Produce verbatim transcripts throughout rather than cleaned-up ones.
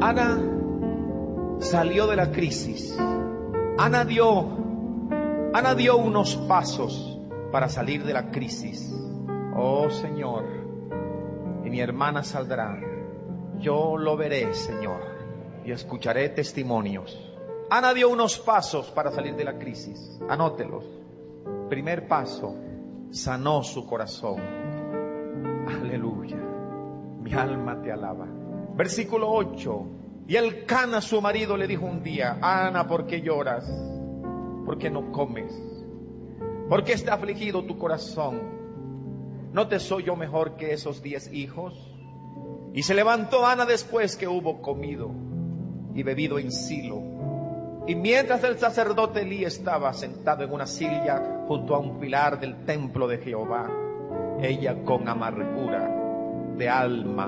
Ana salió de la crisis. Ana dio, Ana dio unos pasos para salir de la crisis. Oh Señor, y mi hermana saldrá. Yo lo veré, Señor, y escucharé testimonios. Ana dio unos pasos para salir de la crisis. Anótelos. Primer paso, sanó su corazón. Aleluya. Mi alma te alaba. Versículo ocho. Y Elcana, su marido, le dijo un día: Ana, ¿por qué lloras? ¿Por qué no comes? ¿Por qué está afligido tu corazón? ¿No te soy yo mejor que esos diez hijos? Y se levantó Ana después que hubo comido y bebido en Silo. Y mientras el sacerdote Elí estaba sentado en una silla junto a un pilar del templo de Jehová, ella con amargura de alma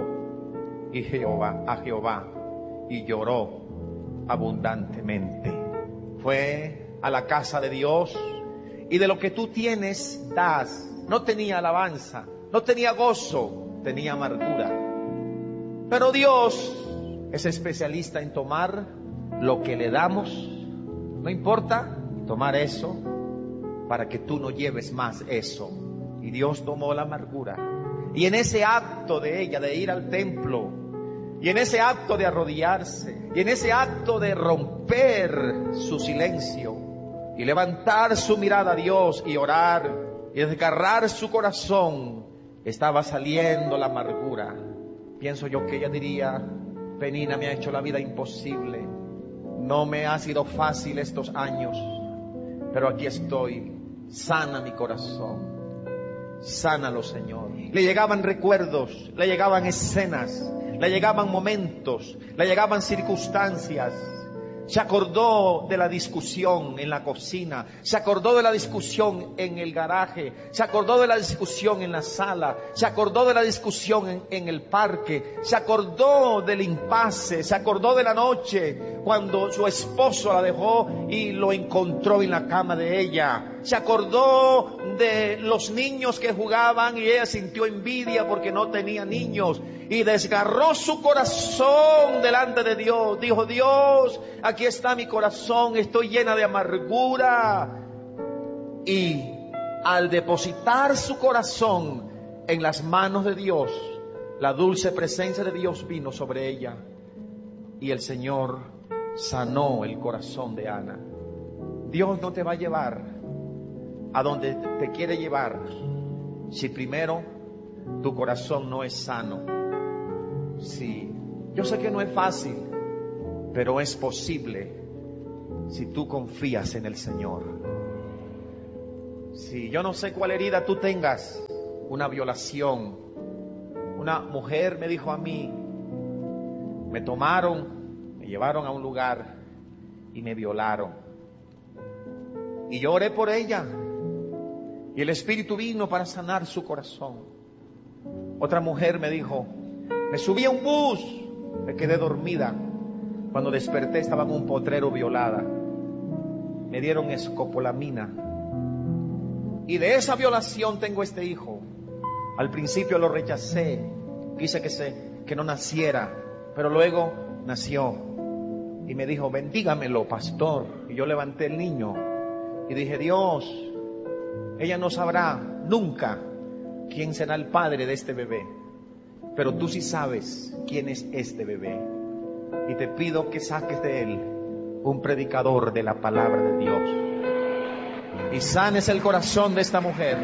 oró y Jehová, a Jehová, y lloró abundantemente. Fue a la casa de Dios y de lo que tú tienes das. No tenía alabanza, no tenía gozo, tenía amargura. Pero Dios es especialista en tomar lo que le damos, no importa, tomar eso para que tú no lleves más eso. Y Dios tomó la amargura. Y en ese acto de ella de ir al templo, y en ese acto de arrodillarse, y en ese acto de romper su silencio y levantar su mirada a Dios y orar y desgarrar su corazón, estaba saliendo la amargura. Pienso yo que ella diría: Penina me ha hecho la vida imposible, no me ha sido fácil estos años, pero aquí estoy, sana mi corazón. Sánalo, Señor. Le llegaban recuerdos, le llegaban escenas, le llegaban momentos, le llegaban circunstancias. Se acordó de la discusión en la cocina, se acordó de la discusión en el garaje, se acordó de la discusión en la sala, se acordó de la discusión en, en el parque, se acordó del impasse, se acordó de la noche cuando su esposo la dejó y lo encontró en la cama de ella. Se acordó de los niños que jugaban y ella sintió envidia porque no tenía niños. Y desgarró su corazón delante de Dios. Dijo: Dios, aquí está mi corazón, estoy llena de amargura. Y al depositar su corazón en las manos de Dios, la dulce presencia de Dios vino sobre ella. Y el Señor sanó el corazón de Ana. Dios no te va a llevar a donde te quiere llevar si primero tu corazón no es sano. Sí, yo sé que no es fácil, pero es posible si tú confías en el Señor. Sí, yo no sé cuál herida tú tengas, una violación. Una mujer me dijo a mí, me tomaron, me llevaron a un lugar y me violaron. Y yo oré por ella y el Espíritu vino para sanar su corazón. Otra mujer me dijo: me subí a un bus, me quedé dormida. Cuando desperté estaba en un potrero violada. Me dieron escopolamina. Y de esa violación tengo este hijo. Al principio lo rechacé, quise que, se, que no naciera, pero luego nació. Y me dijo: bendígamelo, pastor. Y yo levanté el niño y dije: Dios, ella no sabrá nunca quién será el padre de este bebé, pero tú sí sabes quién es este bebé. Y te pido que saques de él un predicador de la palabra de Dios y sanes el corazón de esta mujer.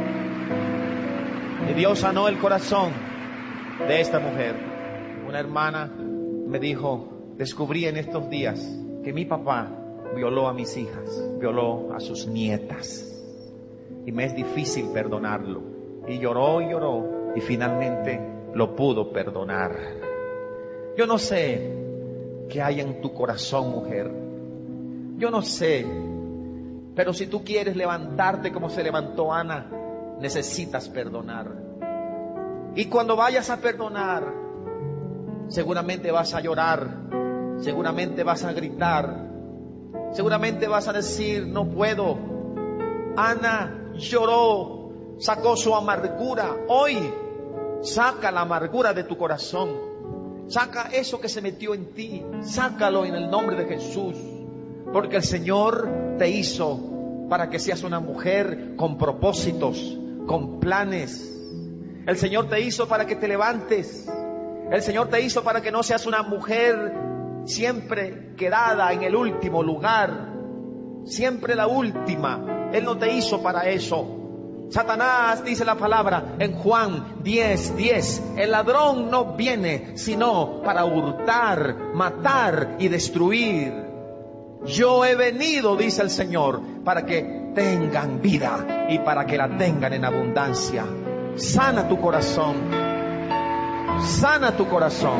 Y Dios sanó el corazón de esta mujer. Una hermana me dijo: descubrí en estos días que mi papá violó a mis hijas, violó a sus nietas, y me es difícil perdonarlo. Y lloró y lloró y finalmente lo pudo perdonar. Yo no sé qué hay en tu corazón, mujer. Yo no sé, pero si tú quieres levantarte como se levantó Ana, necesitas perdonar. Y cuando vayas a perdonar, seguramente vas a llorar, seguramente vas a gritar, seguramente vas a decir: no puedo. Ana lloró, sacó su amargura. Hoy saca la amargura de tu corazón Saca eso que se metió en ti. Sácalo en el nombre de Jesús. Porque el Señor te hizo para que seas una mujer con propósitos, con planes. El Señor te hizo para que te levantes. El Señor te hizo para que no seas una mujer siempre quedada en el último lugar, siempre la última. Él no te hizo para eso. Satanás, dice la palabra en Juan diez, diez, el ladrón no viene sino para hurtar, matar y destruir. Yo he venido, dice el Señor, para que tengan vida y para que la tengan en abundancia. Sana tu corazón, sana tu corazón,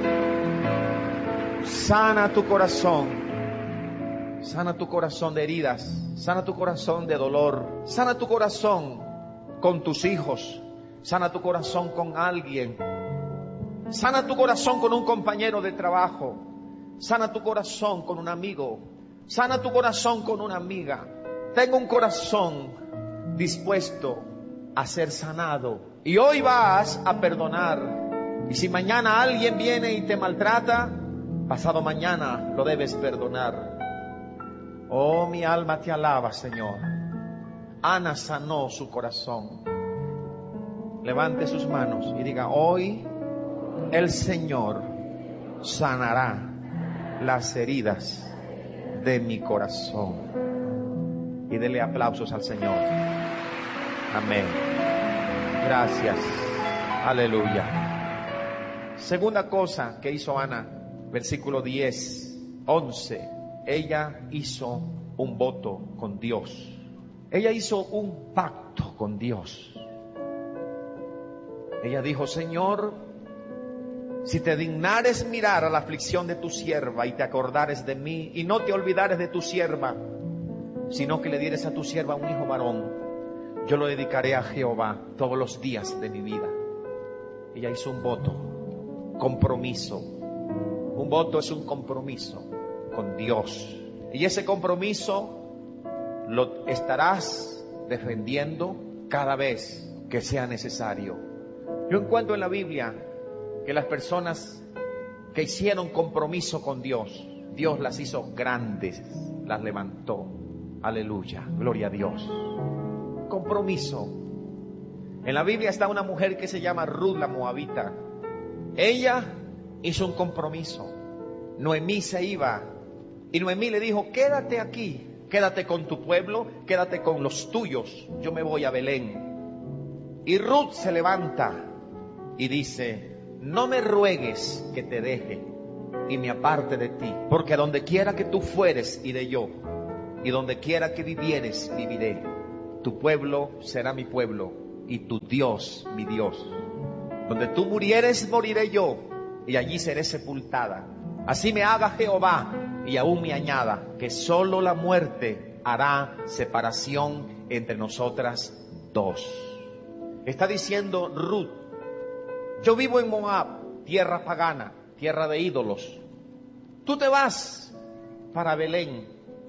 sana tu corazón. Sana tu corazón de heridas, sana tu corazón de dolor, sana tu corazón con tus hijos, sana tu corazón con alguien, sana tu corazón con un compañero de trabajo, sana tu corazón con un amigo, sana tu corazón con una amiga. Tengo un corazón dispuesto a ser sanado y hoy vas a perdonar. Y si mañana alguien viene y te maltrata, pasado mañana lo debes perdonar. Oh, mi alma te alaba, Señor. Ana sanó su corazón. Levante sus manos y diga: hoy el Señor sanará las heridas de mi corazón. Y dele aplausos al Señor. Amén. Gracias. Aleluya. Segunda cosa que hizo Ana, versículo diez, once. Ella hizo un voto con Dios. Ella hizo un pacto con Dios. Ella dijo: Señor, si te dignares mirar a la aflicción de tu sierva y te acordares de mí y no te olvidares de tu sierva, sino que le dieres a tu sierva un hijo varón, yo lo dedicaré a Jehová todos los días de mi vida. Ella hizo un voto, compromiso. Un voto es un compromiso con Dios. Y ese compromiso lo estarás defendiendo cada vez que sea necesario. Yo encuentro en la Biblia que las personas que hicieron compromiso con Dios, Dios las hizo grandes, las levantó. Aleluya, gloria a Dios. Compromiso. En la Biblia está una mujer que se llama Ruth la Moabita. Ella hizo un compromiso. Noemí se iba y Noemí le dijo: quédate aquí, quédate con tu pueblo, quédate con los tuyos, yo me voy a Belén. Y Ruth se levanta y dice: no me ruegues que te deje y me aparte de ti, porque donde quiera que tú fueres iré yo, y donde quiera que vivieres viviré. Tu pueblo será mi pueblo y tu Dios mi Dios. Donde tú murieres moriré yo, y allí seré sepultada. Así me haga Jehová y aún me añada, que solo la muerte hará separación entre nosotras dos. Está diciendo Ruth: yo vivo en Moab, tierra pagana, tierra de ídolos. Tú te vas para Belén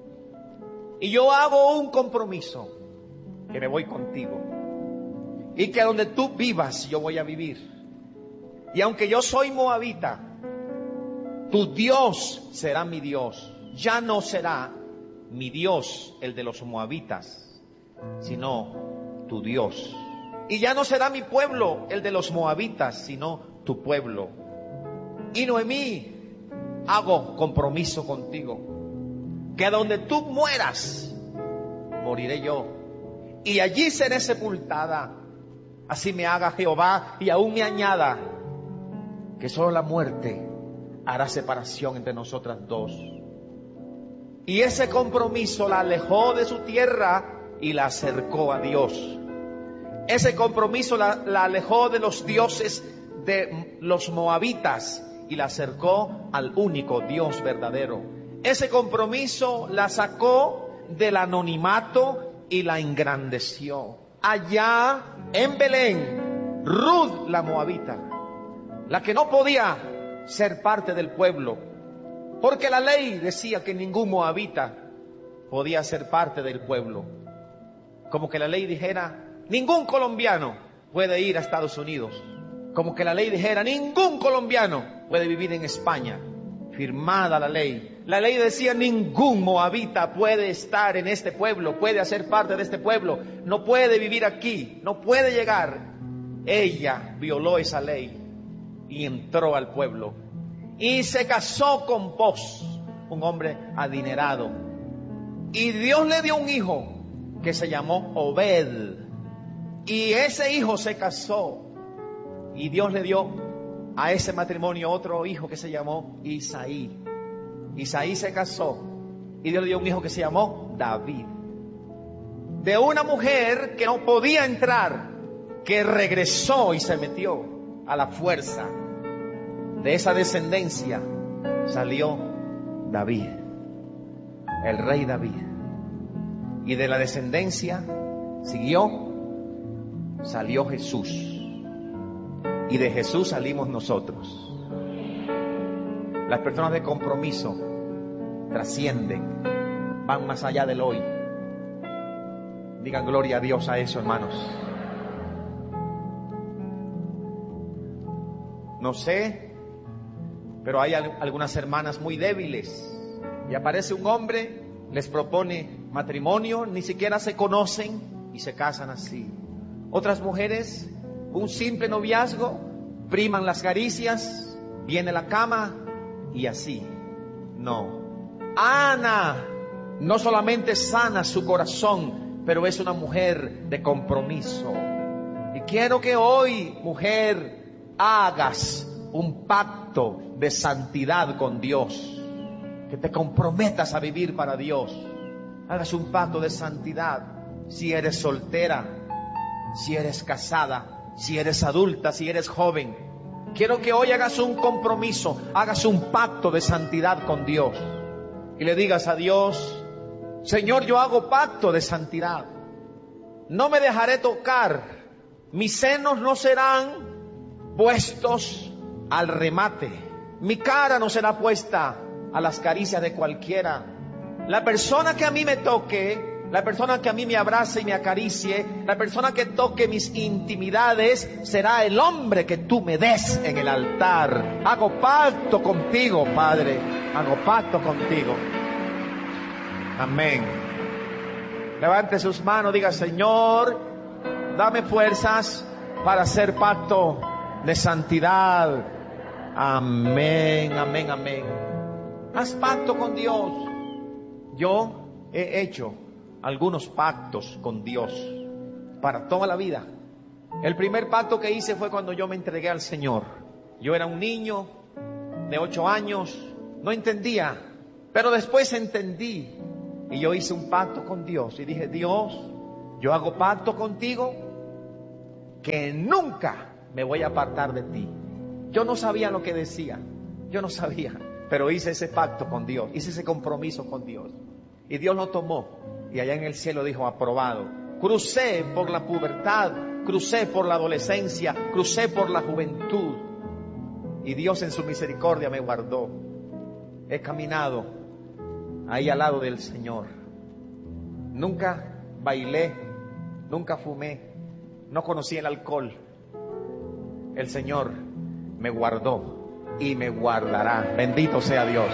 y yo hago un compromiso, que me voy contigo, y que donde tú vivas yo voy a vivir. Y aunque yo soy moabita, tu Dios será mi Dios. Ya no será mi Dios el de los moabitas, sino tu Dios. Y ya no será mi pueblo el de los moabitas, sino tu pueblo. Y Noemí, hago compromiso contigo, que donde tú mueras, moriré yo, y allí seré sepultada. Así me haga Jehová y aún me añada, que solo la muerte hará separación entre nosotras dos. Y ese compromiso la alejó de su tierra y la acercó a Dios. Ese compromiso la, la alejó de los dioses de los moabitas y la acercó al único Dios verdadero. Ese compromiso la sacó del anonimato y la engrandeció. Allá en Belén, Ruth la moabita, la que no podía ser parte del pueblo, porque la ley decía que ningún moabita podía ser parte del pueblo. Como que la ley dijera: ningún colombiano puede ir a Estados Unidos. Como que la ley dijera: ningún colombiano puede vivir en España, firmada la ley. La ley decía: ningún moabita puede estar en este pueblo, puede hacer parte de este pueblo, no puede vivir aquí, no puede llegar. Ella violó esa ley y entró al pueblo y se casó con Boz, un hombre adinerado, y Dios le dio un hijo que se llamó Obed, y ese hijo se casó y Dios le dio a ese matrimonio otro hijo que se llamó Isaí. Isaí se casó y Dios le dio un hijo que se llamó David, de una mujer que no podía entrar, que regresó y se metió a la fuerza. De esa descendencia salió David, el rey David, y de la descendencia siguió, salió Jesús, y de Jesús salimos nosotros. Las personas de compromiso trascienden, van más allá del hoy. Digan gloria a Dios a eso, hermanos. No sé, pero hay algunas hermanas muy débiles y aparece un hombre, les propone matrimonio, ni siquiera se conocen y se casan así. Otras mujeres, un simple noviazgo, priman las caricias, viene la cama y así. No. Ana no solamente sana su corazón, pero es una mujer de compromiso. Y quiero que hoy, mujer, hagas un pacto de santidad con Dios, que te comprometas a vivir para Dios. Hagas un pacto de santidad. Si eres soltera, si eres casada, si eres adulta, si eres joven, quiero que hoy hagas un compromiso, hagas un pacto de santidad con Dios y le digas a Dios: Señor, yo hago pacto de santidad, no me dejaré tocar, mis senos no serán puestos al remate, mi cara no será puesta a las caricias de cualquiera. La persona que a mí me toque, la persona que a mí me abrace y me acaricie, la persona que toque mis intimidades, será el hombre que tú me des en el altar. Hago pacto contigo, Padre, hago pacto contigo. Amén. Levante sus manos, diga: Señor, dame fuerzas para hacer pacto de santidad. Amén, amén, amén. Haz pacto con Dios. Yo he hecho algunos pactos con Dios para toda la vida. El primer pacto que hice fue cuando yo me entregué al Señor. Yo era un niño de ocho años, no entendía, pero después entendí y yo hice un pacto con Dios y dije: Dios, yo hago pacto contigo que nunca me voy a apartar de ti. Yo no sabía lo que decía, yo no sabía, pero hice ese pacto con Dios, hice ese compromiso con Dios. Y Dios lo tomó y allá en el cielo dijo: aprobado. Crucé por la pubertad, crucé por la adolescencia, crucé por la juventud y Dios en su misericordia me guardó. He caminado ahí al lado del Señor. Nunca bailé, nunca fumé, no conocí el alcohol. El Señor me guardó y me guardará. Bendito sea Dios.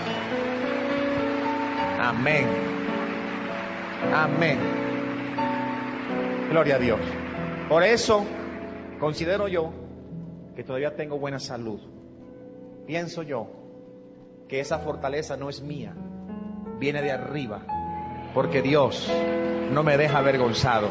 Amén. Amén. Gloria a Dios. Por eso considero yo que todavía tengo buena salud. Pienso yo que esa fortaleza no es mía, viene de arriba, porque Dios no me deja avergonzado.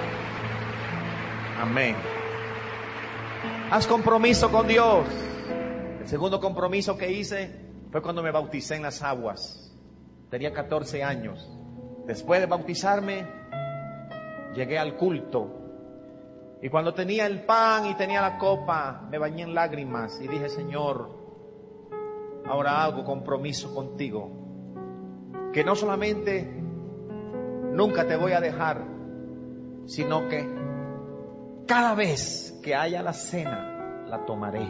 Amén. Haz compromiso con Dios. El segundo compromiso que hice fue cuando me bauticé en las aguas. Tenía catorce años. Después de bautizarme, llegué al culto. Y cuando tenía el pan y tenía la copa, me bañé en lágrimas y dije: Señor, ahora hago compromiso contigo, que no solamente nunca te voy a dejar, sino que cada vez que haya la cena, la tomaré.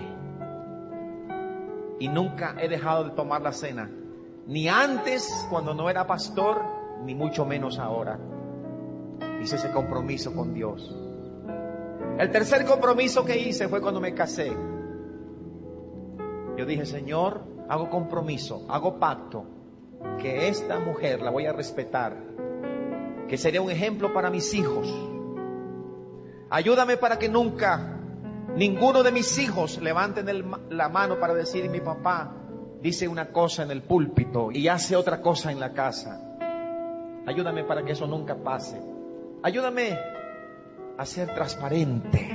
Y nunca he dejado de tomar la cena, ni antes cuando no era pastor, ni mucho menos ahora. Hice ese compromiso con Dios. El tercer compromiso que hice fue cuando me casé. Yo dije, Señor, hago compromiso, hago pacto, que esta mujer la voy a respetar, que sería un ejemplo para mis hijos. Ayúdame para que nunca ninguno de mis hijos levanten el, la mano para decir, mi papá dice una cosa en el púlpito y hace otra cosa en la casa. Ayúdame para que eso nunca pase. Ayúdame a ser transparente.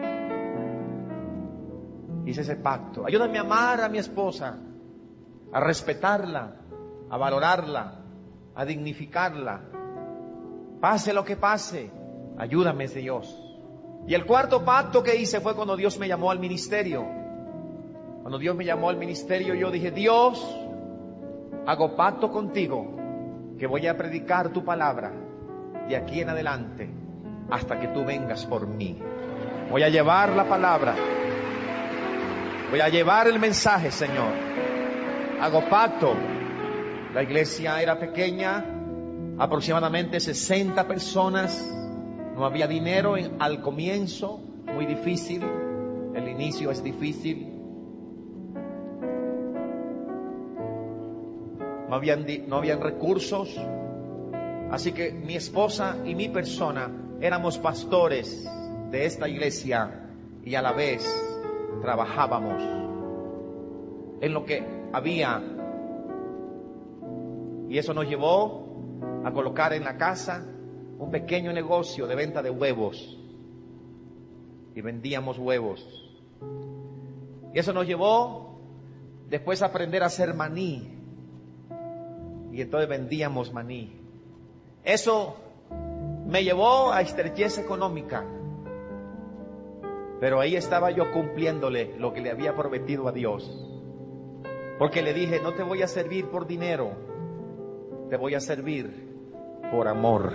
Hice ese pacto. Ayúdame a amar a mi esposa, a respetarla, a valorarla, a dignificarla. Pase lo que pase, ayúdame, Dios. Y el cuarto pacto que hice fue cuando Dios me llamó al ministerio. Cuando Dios me llamó al ministerio, yo dije, Dios, hago pacto contigo, que voy a predicar tu palabra de aquí en adelante hasta que tú vengas por mí. Voy a llevar la palabra, voy a llevar el mensaje, Señor. Hago pacto. La iglesia era pequeña, aproximadamente sesenta personas. No había dinero en, al comienzo, muy difícil. El inicio es difícil. No habían, no habían recursos. Así que mi esposa y mi persona éramos pastores de esta iglesia y a la vez trabajábamos en lo que había. Y eso nos llevó a colocar en la casa un pequeño negocio de venta de huevos. Y vendíamos huevos. Y eso nos llevó después a aprender a hacer maní. Y entonces vendíamos maní. Eso me llevó a estrechez económica. Pero ahí estaba yo cumpliéndole lo que le había prometido a Dios. Porque le dije, no te voy a servir por dinero, te voy a servir por amor.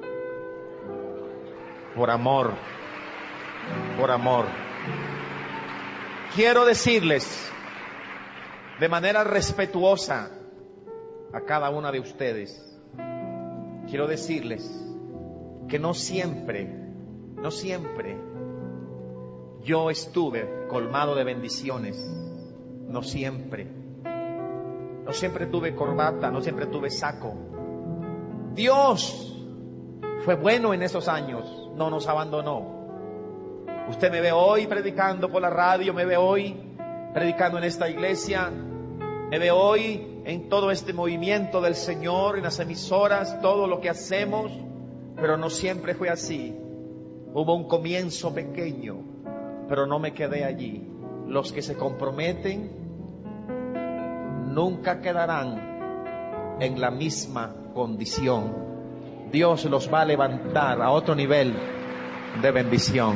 Por amor. Por amor. Quiero decirles de manera respetuosa a cada una de ustedes, quiero decirles que no siempre, no siempre yo estuve colmado de bendiciones. No siempre. No siempre tuve corbata, no siempre tuve saco. Dios fue bueno en esos años, no nos abandonó. Usted me ve hoy predicando por la radio, me ve hoy predicando en esta iglesia, me ve hoy en todo este movimiento del Señor, en las emisoras, todo lo que hacemos, pero no siempre fue así. Hubo un comienzo pequeño, pero no me quedé allí. Los que se comprometen nunca quedarán en la misma condición. Dios los va a levantar a otro nivel de bendición.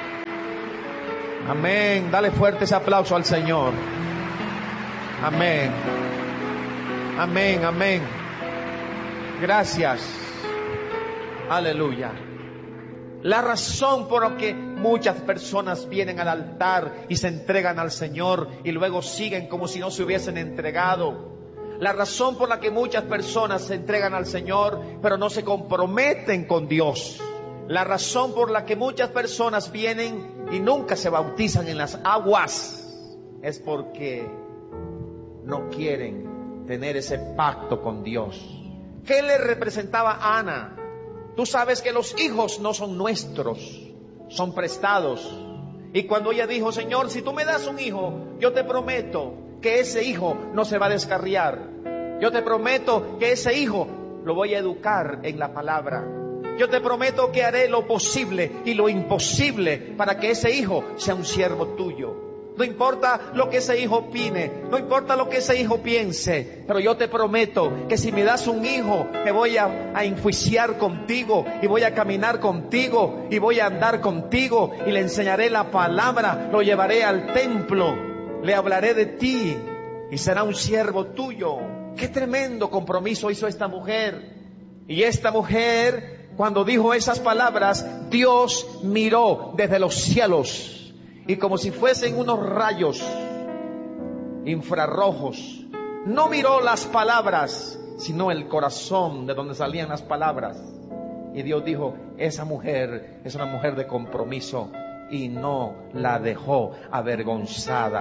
Amén. Dale fuerte ese aplauso al Señor. Amén. Amén, amén. Gracias. Aleluya. La razón por la que muchas personas vienen al altar y se entregan al Señor y luego siguen como si no se hubiesen entregado. La razón por la que muchas personas se entregan al Señor pero no se comprometen con Dios. La razón por la que muchas personas vienen y nunca se bautizan en las aguas es porque no quieren tener ese pacto con Dios. ¿Qué le representaba a Ana? Tú sabes que los hijos no son nuestros, son prestados. Y cuando ella dijo, Señor, si tú me das un hijo, yo te prometo que ese hijo no se va a descarriar. Yo te prometo que ese hijo lo voy a educar en la palabra. Yo te prometo que haré lo posible y lo imposible para que ese hijo sea un siervo tuyo. No importa lo que ese hijo opine, no importa lo que ese hijo piense, pero yo te prometo que si me das un hijo, me voy a, a enjuiciar contigo y voy a caminar contigo y voy a andar contigo y le enseñaré la palabra, lo llevaré al templo, le hablaré de ti y será un siervo tuyo. Qué tremendo compromiso hizo esta mujer. Y esta mujer, cuando dijo esas palabras, Dios miró desde los cielos. Y como si fuesen unos rayos infrarrojos, no miró las palabras, sino el corazón de donde salían las palabras. Y Dios dijo, esa mujer es una mujer de compromiso, y no la dejó avergonzada.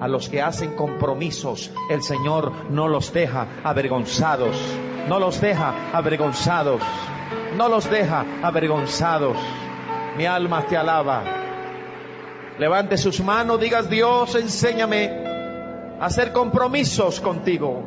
A los que hacen compromisos, el Señor no los deja avergonzados. No los deja avergonzados. No los deja avergonzados. Mi alma te alaba. Levante sus manos, digas: Dios, enséñame a hacer compromisos contigo.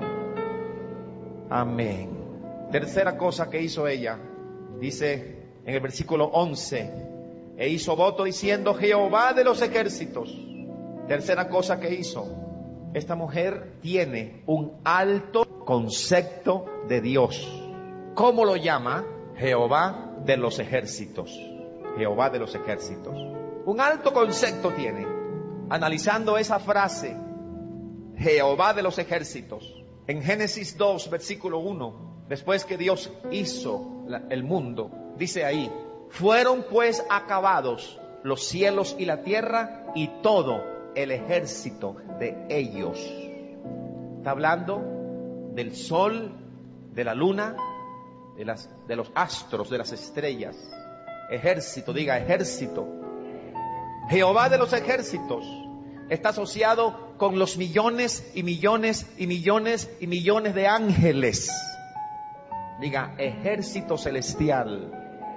Amén. Tercera cosa que hizo ella, dice en el versículo once: e hizo voto diciendo: Jehová de los ejércitos. Tercera cosa que hizo, esta mujer tiene un alto concepto de Dios. ¿Cómo lo llama? Jehová de los ejércitos. Jehová de los ejércitos. Un alto concepto tiene. Analizando esa frase, Jehová de los ejércitos, en Génesis dos, versículo uno, después que Dios hizo la, el mundo, dice ahí: fueron pues acabados los cielos y la tierra y todo el ejército de ellos. Está hablando del sol, de la luna, de, las, de los astros, de las estrellas. Ejército, diga ejército. Jehová de los ejércitos está asociado con los millones y millones y millones y millones de ángeles. Diga ejército celestial.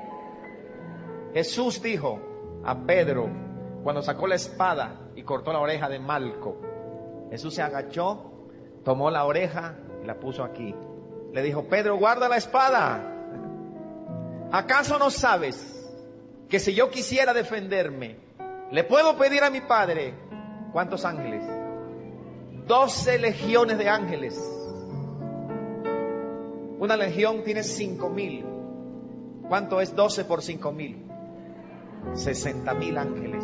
Jesús dijo a Pedro, cuando sacó la espada y cortó la oreja de Malco, Jesús se agachó, tomó la oreja y la puso aquí. Le dijo: Pedro, guarda la espada. ¿Acaso no sabes que si yo quisiera defenderme, le puedo pedir a mi Padre? ¿Cuántos ángeles? Doce legiones de ángeles. Una legión tiene cinco mil. ¿Cuánto es doce por cinco mil? Sesenta mil ángeles.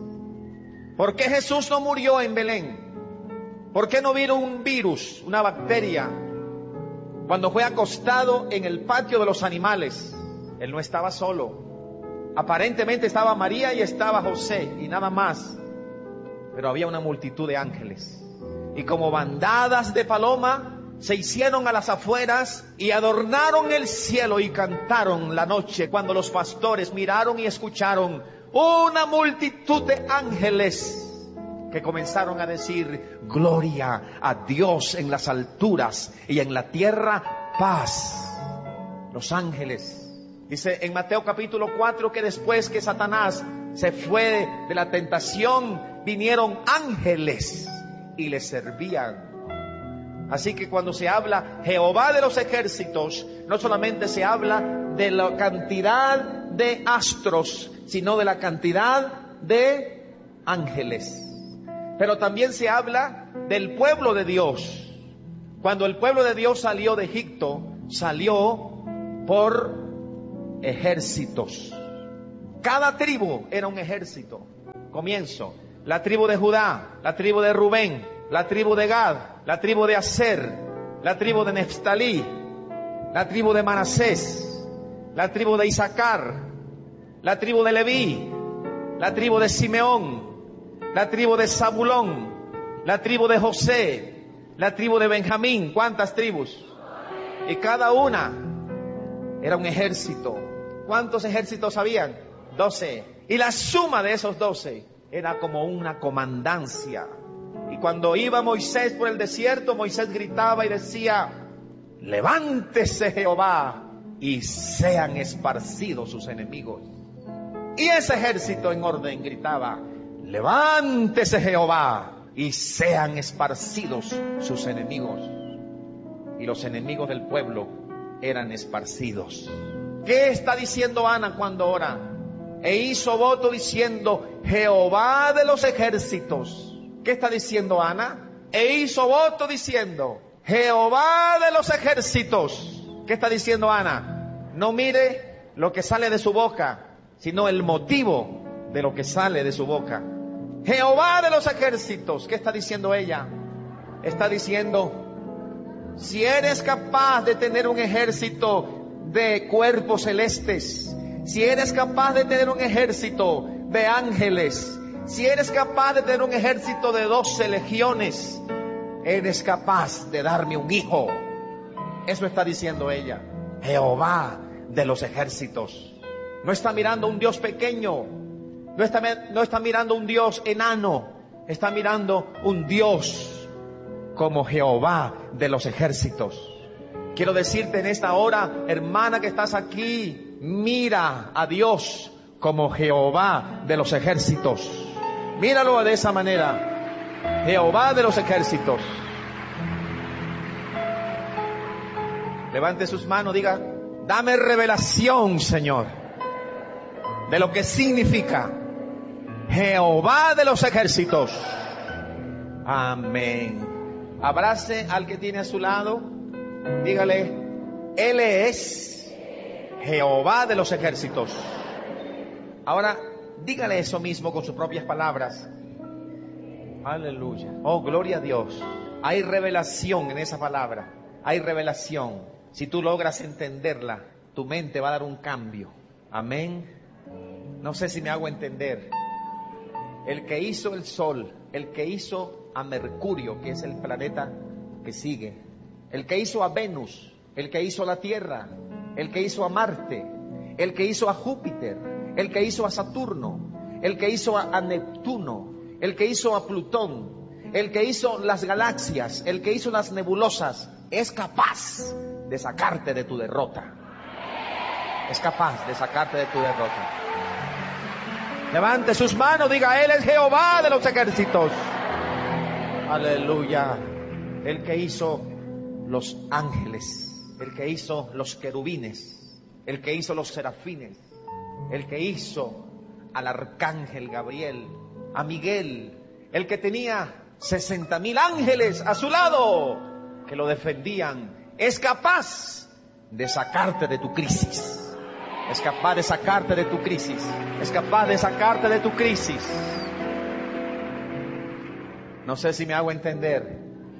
¿Por qué Jesús no murió en Belén? ¿Por qué no vino un virus, una bacteria, cuando fue acostado en el patio de los animales? Él no estaba solo. Aparentemente estaba María y estaba José y nada más. Pero había una multitud de ángeles. Y como bandadas de paloma se hicieron a las afueras y adornaron el cielo y cantaron la noche, cuando los pastores miraron y escucharon una multitud de ángeles que comenzaron a decir: gloria a Dios en las alturas y en la tierra paz. Los ángeles. Dice en Mateo capítulo cuatro que después que Satanás se fue de la tentación, vinieron ángeles y le servían. Así que cuando se habla Jehová de los ejércitos, no solamente se habla de la cantidad de astros, sino de la cantidad de ángeles. Pero también se habla del pueblo de Dios. Cuando el pueblo de Dios salió de Egipto, salió por ejércitos. Cada tribu era un ejército. Comienzo: la tribu de Judá, la tribu de Rubén, la tribu de Gad, la tribu de Aser, la tribu de Neftalí, la tribu de Manasés, la tribu de Isaacar, la tribu de Leví, la tribu de Simeón, la tribu de Zabulón, la tribu de José, la tribu de Benjamín. ¿Cuántas tribus? Y cada una era un ejército. ¿Cuántos ejércitos habían? Doce. Y la suma de esos doce era como una comandancia. Y cuando iba Moisés por el desierto, Moisés gritaba y decía: levántese Jehová y sean esparcidos sus enemigos. Y ese ejército en orden gritaba: levántese Jehová y sean esparcidos sus enemigos. Y los enemigos del pueblo eran esparcidos. ¿Qué está diciendo Ana cuando ora? E hizo voto diciendo: Jehová de los ejércitos. ¿Qué está diciendo Ana? E hizo voto diciendo: Jehová de los ejércitos. ¿Qué está diciendo Ana? No mire lo que sale de su boca, sino el motivo de lo que sale de su boca. Jehová de los ejércitos. ¿Qué está diciendo ella? Está diciendo: si eres capaz de tener un ejército de cuerpos celestes, si eres capaz de tener un ejército de ángeles, si eres capaz de tener un ejército de doce legiones, eres capaz de darme un hijo. Eso está diciendo ella. Jehová de los ejércitos. No está mirando a un Dios pequeño, no está, no está mirando a un Dios enano, está mirando un Dios como Jehová de los ejércitos. Quiero decirte en esta hora, hermana que estás aquí, mira a Dios como Jehová de los ejércitos. Míralo de esa manera. Jehová de los ejércitos. Levante sus manos, diga: dame revelación, Señor, de lo que significa Jehová de los ejércitos. Amén. Abrace al que tiene a su lado. Dígale: Él es Jehová de los ejércitos. Ahora, dígale eso mismo con sus propias palabras. Aleluya. Oh, gloria a Dios. Hay revelación en esa palabra. Hay revelación. Si tú logras entenderla, tu mente va a dar un cambio. Amén. No sé si me hago entender. El que hizo el sol, el que hizo a Mercurio, que es el planeta que sigue, el que hizo a Venus, el que hizo la Tierra, el que hizo a Marte, el que hizo a Júpiter, el que hizo a Saturno, el que hizo a, a Neptuno, el que hizo a Plutón, el que hizo las galaxias, el que hizo las nebulosas, es capaz de sacarte de tu derrota. Es capaz de sacarte de tu derrota. Levante sus manos, diga: Él es Jehová de los ejércitos. Aleluya. El que hizo los ángeles, el que hizo los querubines, el que hizo los serafines, el que hizo al arcángel Gabriel, a Miguel, el que tenía sesenta mil ángeles a su lado que lo defendían, es capaz de sacarte de tu crisis. Es capaz de sacarte de tu crisis. Es capaz de sacarte de tu crisis. No sé si me hago entender.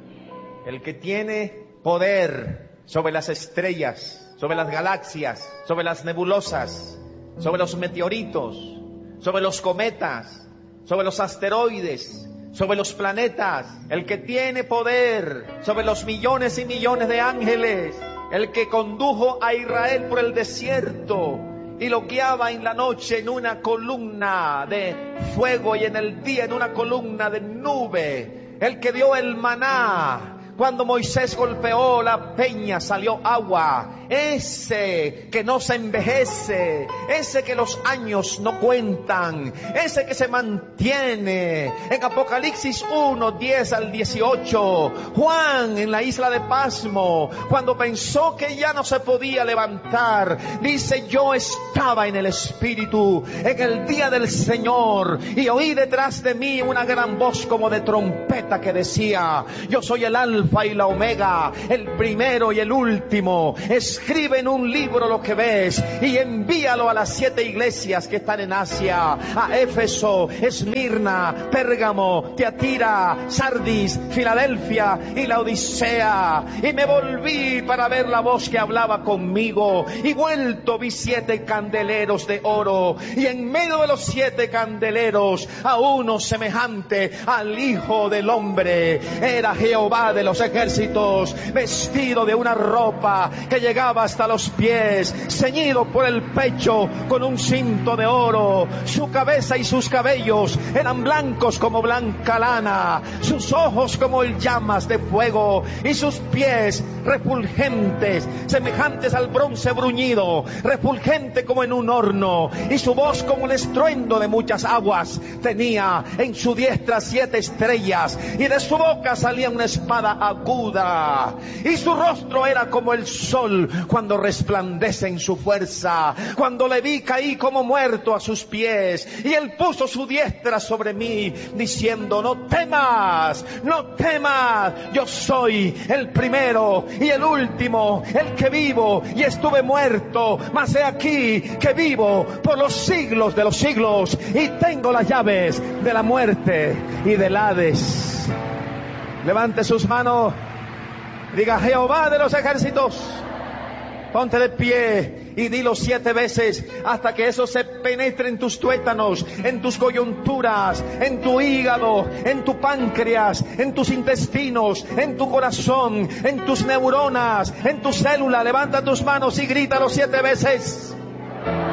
El que tiene poder sobre las estrellas, sobre las galaxias, sobre las nebulosas, sobre los meteoritos, sobre los cometas, sobre los asteroides, sobre los planetas, el que tiene poder sobre los millones y millones de ángeles, el que condujo a Israel por el desierto y lo guiaba en la noche en una columna de fuego y en el día en una columna de nube, el que dio el maná. Cuando Moisés golpeó la peña salió agua. Ese que no se envejece, ese que los años no cuentan, ese que se mantiene. En Apocalipsis uno, diez al dieciocho, Juan en la isla de Pasmo, cuando pensó que ya no se podía levantar, dice: yo estaba en el Espíritu en el día del Señor y oí detrás de mí una gran voz como de trompeta que decía: yo soy el Alfa y la Omega, el primero y el último. Escribe en un libro lo que ves y envíalo a las siete iglesias que están en Asia: a Éfeso, Esmirna, Pérgamo, Tiatira, Sardis, Filadelfia y la Odisea. Y me volví para ver la voz que hablaba conmigo, y vuelto vi siete candeleros de oro, y en medio de los siete candeleros a uno semejante al Hijo del Hombre. Era Jehová de los ejércitos, vestido de una ropa que llegaba hasta los pies, ceñido por el pecho con un cinto de oro. Su cabeza y sus cabellos eran blancos como blanca lana, sus ojos como llamas de fuego, y sus pies refulgentes, semejantes al bronce bruñido, refulgente como en un horno, y su voz como el estruendo de muchas aguas. Tenía en su diestra siete estrellas, y de su boca salía una espada aguda, y su rostro era como el sol cuando resplandece en su fuerza. Cuando le vi, caí como muerto a sus pies, y él puso su diestra sobre mí, diciendo: no temas, no temas, yo soy el primero y el último, el que vivo y estuve muerto, mas he aquí que vivo por los siglos de los siglos, y tengo las llaves de la muerte y del Hades. Levante sus manos, diga: Jehová de los ejércitos. Ponte de pie y dilo siete veces hasta que eso se penetre en tus tuétanos, en tus coyunturas, en tu hígado, en tu páncreas, en tus intestinos, en tu corazón, en tus neuronas, en tu célula. Levanta tus manos y grítalo siete veces.